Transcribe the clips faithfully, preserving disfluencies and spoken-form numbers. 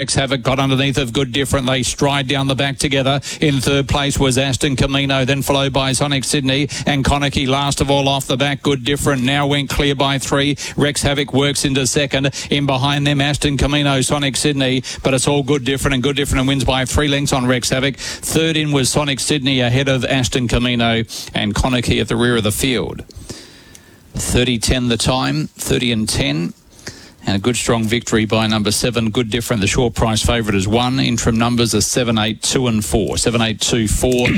Rex Havoc got underneath of Good Different. They stride down the back together. In third place was Aston Camino, then followed by Sonic Sydney and Konecki. Last of all off the back, Good Different now went clear by three. Rex Havoc works into second. In behind them, Aston Camino, Sonic Sydney, but it's all Good Different, and Good Different wins by three lengths on Rex Havoc. Third in was Sonic Sydney ahead of Aston Camino and Konecki at the rear of the field. thirty ten the time, thirty and ten. And a good strong victory by number seven, Good Different. The short price favourite is one. Interim numbers are seven, eight, two and four. seven, eight, two, four.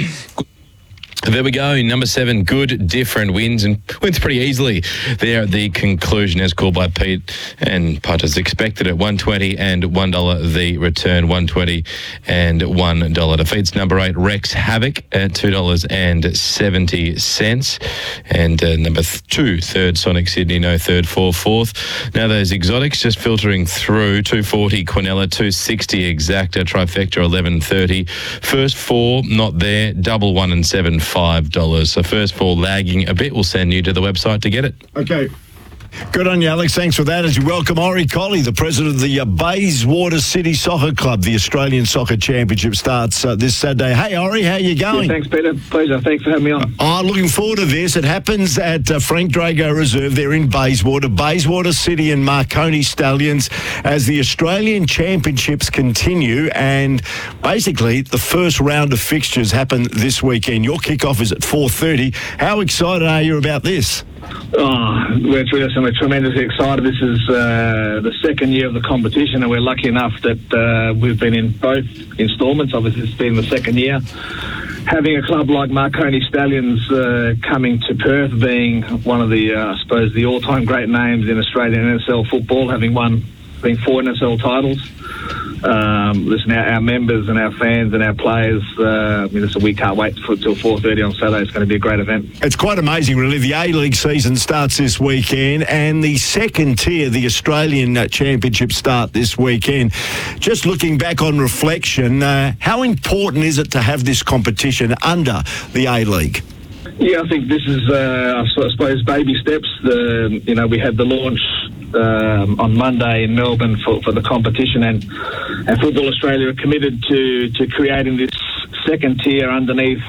There we go. Number seven, Good Different wins and wins pretty easily there at the conclusion, as called by Pete. And punters expected at one twenty and one dollar the return, one twenty and one dollar. Defeats number eight, Rex Havoc at two dollars and seventy cents. And uh, number th- two, third, Sonic Sydney, no third, four, fourth. Now those exotics just filtering through. two forty, Quinella, two sixty, Exacta, Trifecta, eleven thirty. First four, not there. Double one and seven, five dollars. So first four lagging a bit. We'll send you to the website to get it. Okay. Good on you, Alex. Thanks for that. As you welcome Ori Colley, the president of the uh, Bayswater City Soccer Club. The Australian Soccer Championship starts uh, this Saturday. Hey, Ori, how you going? Yeah, thanks, Peter. Pleasure. Thanks for having me on. Oh, looking forward to this. It happens at uh, Frank Drago Reserve there in Bayswater. Bayswater City and Marconi Stallions as the Australian Championships continue. And basically, the first round of fixtures happen this weekend. Your kickoff is at four thirty. How excited are you about this? Oh, we're, we're tremendously excited. This is uh, the second year of the competition, and we're lucky enough that uh, we've been in both instalments. Obviously, it's been the second year. Having a club like Marconi Stallions uh, coming to Perth, being one of the, uh, I suppose, the all-time great names in Australian N S L football, having won, I think, four N S L titles. Um, listen, our, our members and our fans and our players, uh, I mean, listen, we can't wait for till four thirty on Saturday. It's going to be a great event. It's quite amazing, really. The A-League season starts this weekend, and the second tier, the Australian uh, Championship, start this weekend. Just looking back on reflection, uh, how important is it to have this competition under the A-League? Yeah, I think this is, uh, I suppose, baby steps. The, you know, we had the launch um, on Monday in Melbourne for, for the competition, and, and Football Australia are committed to, to creating this second tier underneath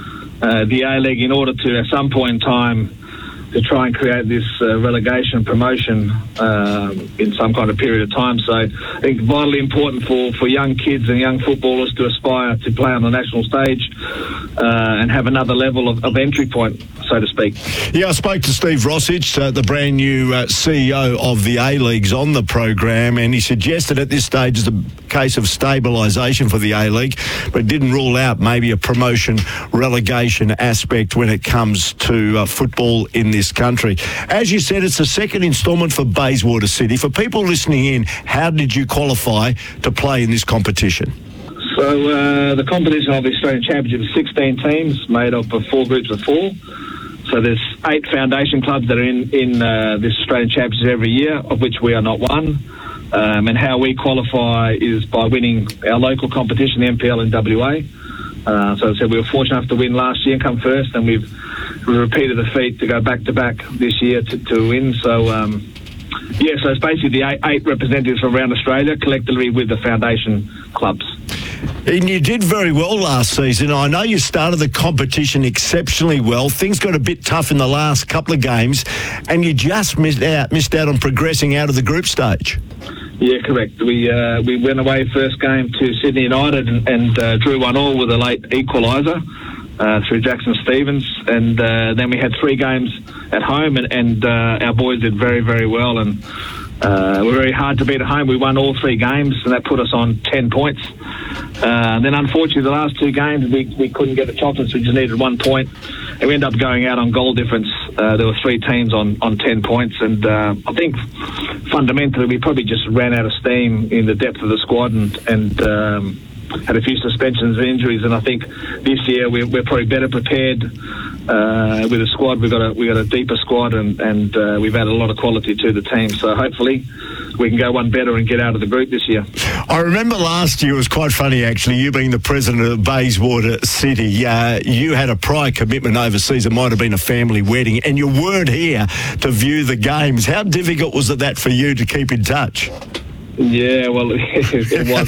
uh, the A-League in order to, at some point in time, to try and create this uh, relegation promotion um, in some kind of period of time. So I think vitally important for, for young kids and young footballers to aspire to play on the national stage uh, and have another level of, of entry point, so to speak. Yeah, I spoke to Steve Rossich, uh, the brand new uh, C E O of the A-Leagues, on the program, and he suggested at this stage it's a case of stabilisation for the A-League, but didn't rule out maybe a promotion relegation aspect when it comes to uh, football in this country. As you said, it's the second instalment for Bayswater City. For people listening in, how did you qualify to play in this competition? So uh, the competition of the Australian Championship is sixteen teams made up of four groups of four. So there's eight foundation clubs that are in, in uh, this Australian Championship every year, of which we are not one. Um, and how we qualify is by winning our local competition, the M P L in W A. Uh, so as I said, we were fortunate enough to win last year and come first, and we've we repeated the feat to go back-to-back this year to, to win. So, um, yeah, so it's basically the eight, eight representatives from around Australia, collectively with the foundation clubs. And you did very well last season. I know you started the competition exceptionally well. Things got a bit tough in the last couple of games, and you just missed out, missed out on progressing out of the group stage. Yeah, correct. We uh, we went away first game to Sydney United and, and uh, drew one all with a late equaliser uh, through Jackson Stevens, and uh, then we had three games at home, and, and uh, our boys did very, very well, and uh, we're very hard to beat at home. We won all three games, and that put us on ten points. Uh, and then, unfortunately, the last two games we, we couldn't get the chocolates. We just needed one point, and we ended up going out on goal difference. Uh, there were three teams on, on ten points, and uh, I think fundamentally we probably just ran out of steam in the depth of the squad, and, and um, had a few suspensions and injuries. And I think this year we're, we're probably better prepared uh, with the squad. We've got a we got a deeper squad, and and uh, we've added a lot of quality to the team. So hopefully we can go one better and get out of the group this year. I remember last year, it was quite funny actually, you being the president of Bayswater City, uh, you had a prior commitment overseas. It might have been a family wedding, and you weren't here to view the games. How difficult was it that for you to keep in touch? Yeah, well, it was.